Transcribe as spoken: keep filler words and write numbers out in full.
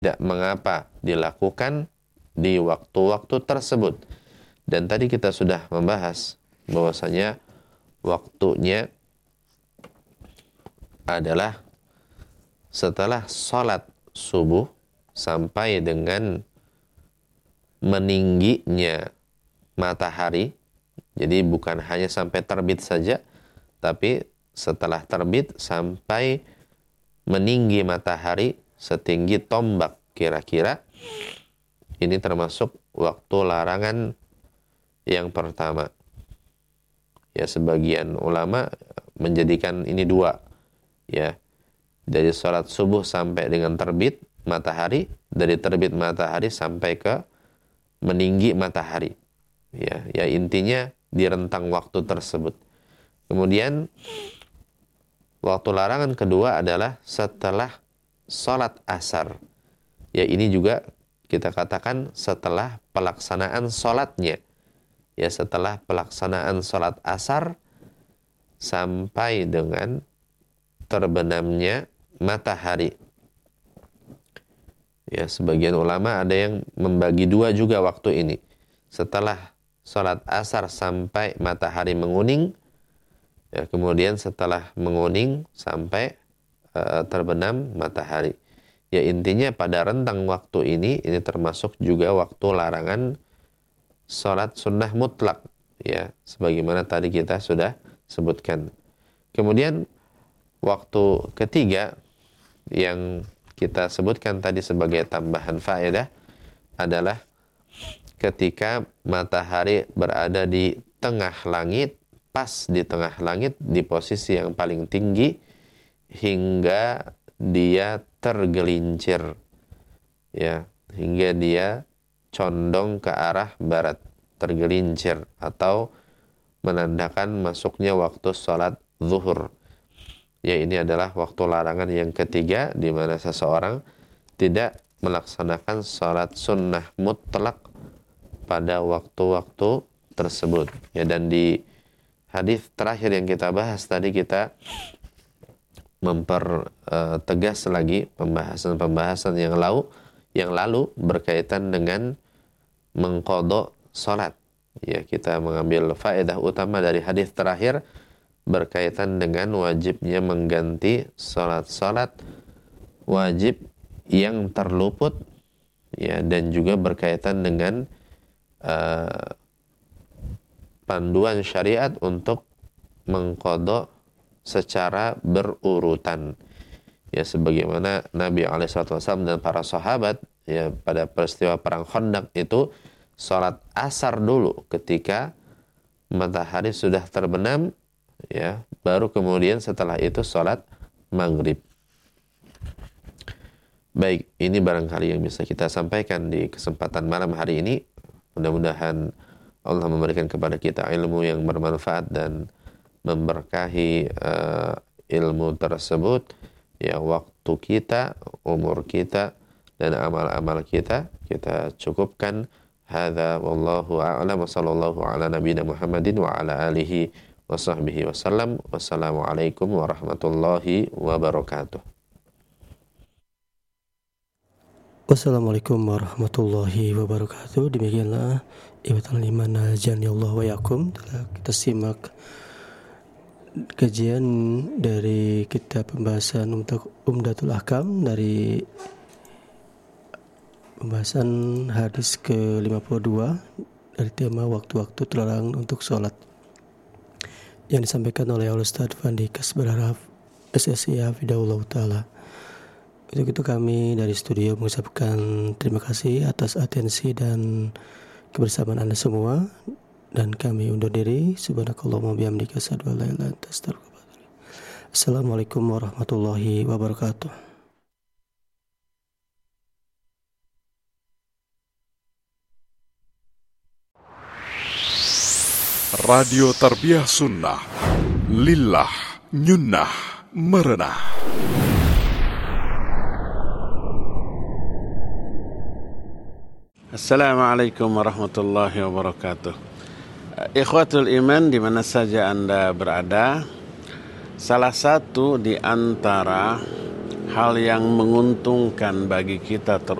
tidak mengapa dilakukan di waktu-waktu tersebut. Dan tadi kita sudah membahas bahwasanya waktunya adalah setelah sholat subuh sampai dengan meningginya matahari. Jadi bukan hanya sampai terbit saja, tapi setelah terbit sampai meninggi matahari setinggi tombak kira-kira. Ini termasuk waktu larangan yang pertama. Ya, sebagian ulama menjadikan ini dua. Ya, dari sholat subuh sampai dengan terbit matahari, dari terbit matahari sampai ke meninggi matahari. Ya, ya intinya di rentang waktu tersebut. Kemudian waktu larangan kedua adalah setelah sholat asar. Ya, ini juga kita katakan setelah pelaksanaan sholatnya. Ya, setelah pelaksanaan sholat asar sampai dengan terbenamnya matahari. Ya, sebagian ulama ada yang membagi dua juga waktu ini. Setelah sholat asar sampai matahari menguning, ya, kemudian setelah menguning sampai uh, terbenam matahari. Ya, intinya pada rentang waktu ini, ini termasuk juga waktu larangan sholat sunnah mutlak. Ya, sebagaimana tadi kita sudah sebutkan. Kemudian waktu ketiga yang kita sebutkan tadi sebagai tambahan faedah adalah ketika matahari berada di tengah langit, pas di tengah langit, di posisi yang paling tinggi, hingga dia tergelincir, ya, hingga dia condong ke arah barat, tergelincir, atau menandakan masuknya waktu sholat zuhur. Ya, ini adalah waktu larangan yang ketiga, di mana seseorang tidak melaksanakan sholat sunnah mutlak pada waktu-waktu tersebut. Ya, dan di hadis terakhir yang kita bahas tadi, kita mempertegas uh, lagi pembahasan-pembahasan yang lalu yang lalu berkaitan dengan mengqadha salat. Ya, kita mengambil faedah utama dari hadis terakhir berkaitan dengan wajibnya mengganti salat-salat wajib yang terluput, ya, dan juga berkaitan dengan uh, panduan syariat untuk mengqadha secara berurutan. Ya, sebagaimana Nabi alaihi wasallam dan para sahabat, ya, pada peristiwa perang Khandaq itu salat asar dulu ketika matahari sudah terbenam, ya, baru kemudian setelah itu salat maghrib. Baik, ini barangkali yang bisa kita sampaikan di kesempatan malam hari ini. Mudah-mudahan Allah memberikan kepada kita ilmu yang bermanfaat dan memberkahi uh, ilmu tersebut. Ya, waktu kita, umur kita, dan amal-amal kita, kita cukupkan. Hadza wallahu a'lam wa sallallahu ala nabiyyina Muhammadin wa ala alihi wa sahbihi wasallam. Wassalamualaikum warahmatullahi wabarakatuh. Wassalamualaikum warahmatullahi wabarakatuh. Demikianlah ibadul iman jani Allah wa yakum. Telah kita simak kajian dari kitab pembahasan Umdatul Ahkam dari pembahasan hadis ke lima puluh dua dari tema waktu-waktu terlarang untuk sholat yang disampaikan oleh Al-Ustadz Fandi Kasberharaf S S I Hafidahullah Ta'ala. Untuk itu kami dari studio mengucapkan terima kasih atas atensi dan kebersamaan Anda semua. Dan kami undur diri. Subhanakallahumma bihamdika asyhadu an la ilaha illa anta astaghfiruka wa atubu ilaik. Assalamualaikum warahmatullahi wabarakatuh. Radio Tarbiyah Sunnah Lillah Nyunnah Merenah. Assalamualaikum warahmatullahi wabarakatuh. Ikhwatul iman, di mana saja Anda berada, salah satu di antara hal yang menguntungkan bagi kita